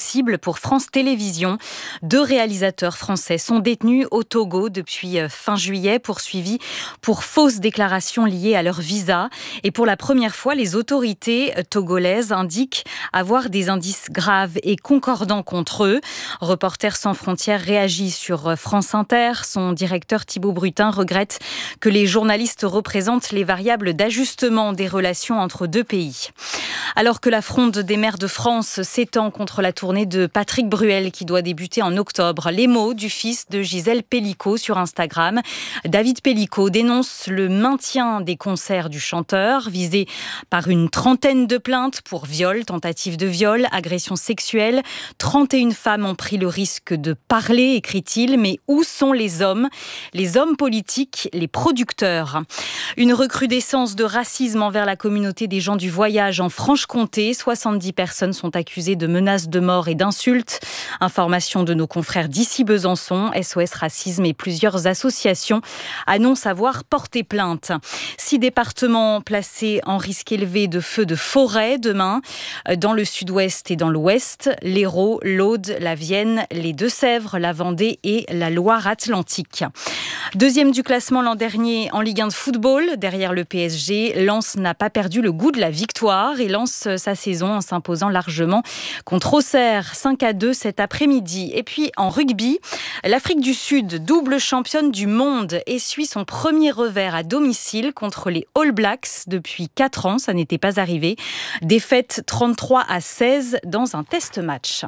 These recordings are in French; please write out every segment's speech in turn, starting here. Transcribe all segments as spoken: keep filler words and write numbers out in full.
cible pour France Télévisions. Deux réalisateurs français sont détenus au Togo depuis fin juillet, poursuivis pour fausses déclarations liées à leur visa. Et pour la première fois, les autorités togolaises indiquent avoir des indices graves et concordants contre eux. Reporters sans frontières réagit sur France Inter. Son directeur Thibaut Brutin regrette que les journalistes représentent les variables d'ajustement des relations entre deux pays. Alors que la fronde des maires de France s'étend contre la tournée de Patrick Bruel qui doit débuter en octobre, les mots du fils de Gisèle Pelicot sur Instagram. David Pelicot dénonce le maintien des concerts du chanteur, visé par une trentaine de plaintes pour viol, tentative de viol, agression sexuelle. trente et une femmes ont pris le risque de parler, écrit-il, mais où sont les hommes ? Les hommes politiques, les producteurs. Une recrudescence de racisme envers la communauté des gens du voyage en Franche-Comté. soixante-dix personnes sont accusées de menaces de mort et d'insultes. Information de nos confrères d'ici Besançon. S O S Racisme et plusieurs associations annoncent avoir porté plainte. Six départements placés en risque élevé de feux de forêt demain. Dans le sud-ouest et dans l'ouest, l'Hérault, l'Aude, la Vienne, les Deux-Sèvres, la Vendée et la Loire-Atlantique. Deuxième du classement l'an dernier en Ligue un de football, derrière le P S G, Lens n'a pas perdu le goût de la victoire et lance sa saison en s'imposant largement contre Auxerre, cinq à deux cet après-midi. Et puis en rugby, l'Afrique du Sud, double championne du monde, essuie son premier revers à domicile contre les All Blacks. Depuis quatre ans, ça n'était pas arrivé. Défaite trente-trois à seize dans un test match.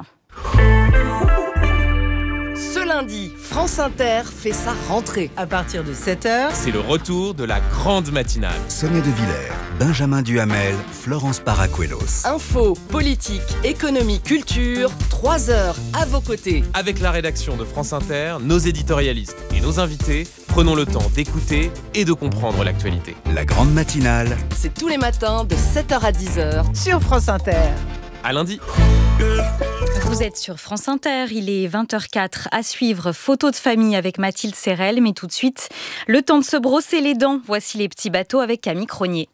Ce lundi, France Inter fait sa rentrée. À partir de sept heures, c'est le retour de la grande matinale. Sonia De Villers, Benjamin Duhamel, Florence Paracuelos. Info, politique, économie, culture, trois heures à vos côtés. Avec la rédaction de France Inter, nos éditorialistes et nos invités, prenons le temps d'écouter et de comprendre l'actualité. La grande matinale, c'est tous les matins de sept heures à dix heures sur France Inter. À lundi. Vous êtes sur France Inter, il est vingt heures quatre. À suivre, photo de famille avec Mathilde Serrel. Mais tout de suite, le temps de se brosser les dents. Voici les petits bateaux avec Camille Cronier.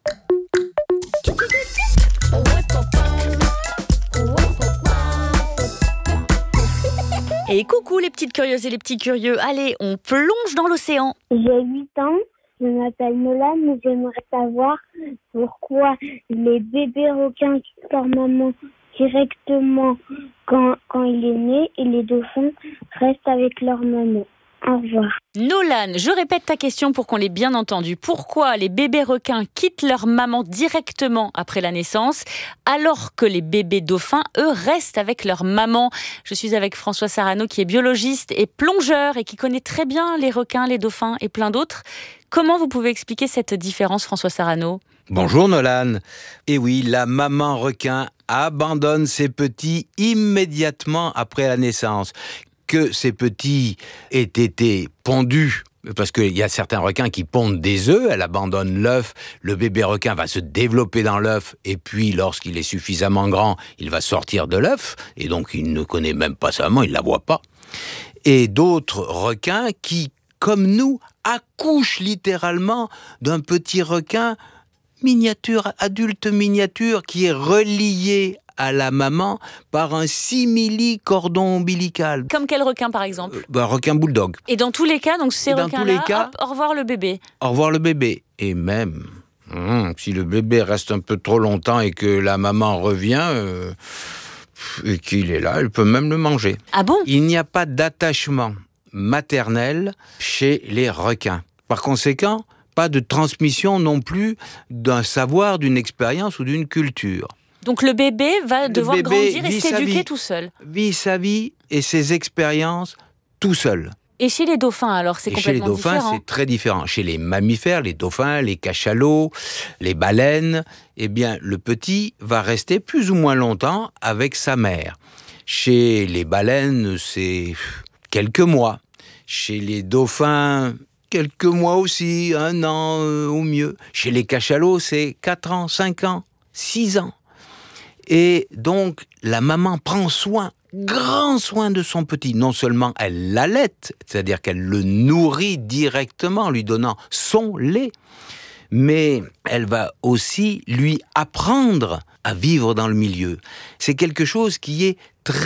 Et coucou les petites curieuses et les petits curieux. Allez, on plonge dans l'océan. J'ai huit ans. Je m'appelle Nolan et j'aimerais savoir pourquoi les bébés requins quittent leur maman directement quand, quand il est né et les dauphins restent avec leur maman. Au revoir. Nolan, je répète ta question pour qu'on l'ait bien entendu. Pourquoi les bébés requins quittent leur maman directement après la naissance alors que les bébés dauphins, eux, restent avec leur maman ? Je suis avec François Sarano qui est biologiste et plongeur et qui connaît très bien les requins, les dauphins et plein d'autres. Comment vous pouvez expliquer cette différence, François Sarano ? Bonjour Nolan. Eh oui, la maman requin abandonne ses petits immédiatement après la naissance. Que ces petits aient été pondus, parce qu'il y a certains requins qui pondent des œufs, elle abandonne l'œuf, le bébé requin va se développer dans l'œuf, et puis lorsqu'il est suffisamment grand, il va sortir de l'œuf, et donc il ne connaît même pas sa maman, il ne la voit pas. Et d'autres requins qui, comme nous, accouchent littéralement d'un petit requin miniature, adulte miniature, qui est relié à la maman par un simili-cordon ombilical. Comme quel requin, par exemple ? Un requin bulldog. Et dans tous les cas, donc ces requins-là, cas, hop, au revoir le bébé. Au revoir le bébé. Et même, hum, si le bébé reste un peu trop longtemps et que la maman revient, euh, et qu'il est là, elle peut même le manger. Ah bon ? Il n'y a pas d'attachement maternel chez les requins. Par conséquent, pas de transmission non plus d'un savoir, d'une expérience ou d'une culture. Donc le bébé va le devoir bébé grandir et s'éduquer tout seul. Vit sa vie et ses expériences tout seul. Et chez les dauphins, alors, c'est et complètement différent. Chez les dauphins, c'est très différent. Chez les mammifères, les dauphins, les cachalots, les baleines, eh bien, le petit va rester plus ou moins longtemps avec sa mère. Chez les baleines, c'est quelques mois. Chez les dauphins, quelques mois aussi, un an euh, au mieux. Chez les cachalots, c'est quatre ans, cinq ans, six ans. Et donc, la maman prend soin, grand soin de son petit. Non seulement elle l'allaite, c'est-à-dire qu'elle le nourrit directement en lui donnant son lait, mais elle va aussi lui apprendre à vivre dans le milieu. C'est quelque chose qui est très